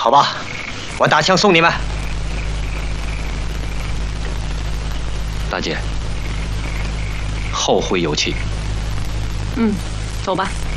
好吧，我打枪送你们。大姐，后会有期。 嗯，走吧。